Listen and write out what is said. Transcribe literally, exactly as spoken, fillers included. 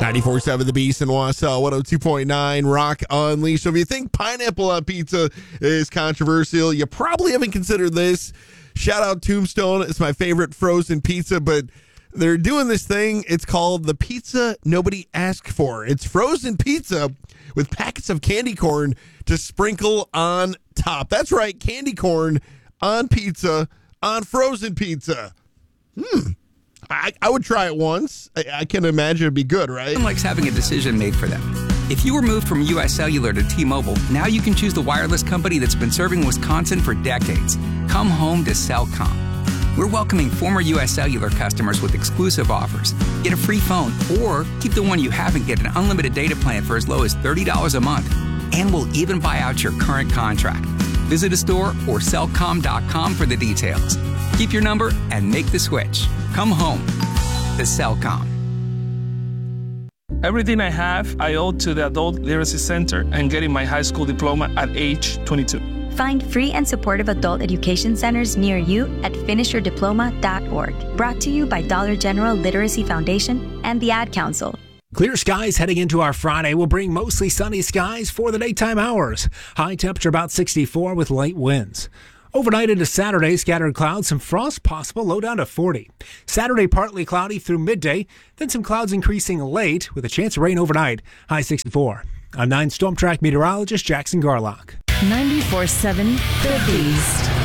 ninety-four point seven The Beast in Wausau, one oh two point nine Rock Unleashed. So if you think pineapple on pizza is controversial, you probably haven't considered this. Shout out Tombstone. It's my favorite frozen pizza, but they're doing this thing. It's called the pizza nobody asked for. It's frozen pizza with packets of candy corn to sprinkle on top. That's right, candy corn on pizza, on frozen pizza. Hmm. I, I would try it once. I, I can imagine it'd be good, right? Everyone likes having a decision made for them. If you were moved from U S Cellular to T-Mobile, now you can choose the wireless company that's been serving Wisconsin for decades. Come home to Cellcom. We're welcoming former U S Cellular customers with exclusive offers. Get a free phone or keep the one you have and get an unlimited data plan for as low as thirty dollars a month. And we'll even buy out your current contract. Visit a store or Cellcom dot com for the details. Keep your number and make the switch. Come home to Cellcom. Everything I have, I owe to the Adult Literacy Center and getting my high school diploma at age twenty-two. Find free and supportive adult education centers near you at finish your diploma dot org. Brought to you by Dollar General Literacy Foundation and the Ad Council. Clear skies heading into our Friday will bring mostly sunny skies for the daytime hours. High temperature about sixty-four with light winds. Overnight into Saturday, scattered clouds, some frost possible, low down to forty. Saturday, partly cloudy through midday, then some clouds increasing late with a chance of rain overnight, high sixty-four. I'm nine Storm Track meteorologist Jackson Garlock. ninety-four point seven The Beast.